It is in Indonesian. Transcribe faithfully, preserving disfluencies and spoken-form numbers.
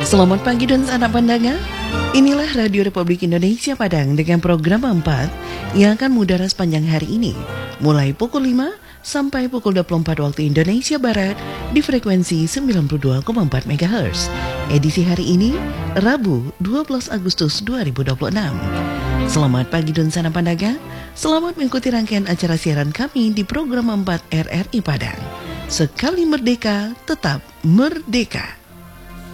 Selamat pagi dan salam pandangan. Inilah Radio Republik Indonesia Padang dengan program empat yang akan mengudara sepanjang hari ini, mulai pukul lima sampai pukul dua puluh empat waktu Indonesia Barat di frekuensi sembilan puluh dua koma empat megahertz. Edisi hari ini, Rabu dua belas Agustus dua ribu dua puluh enam. Selamat pagi dan salam pandangan. Selamat mengikuti rangkaian acara siaran kami di program empat R R I Padang. Sekali merdeka, tetap merdeka.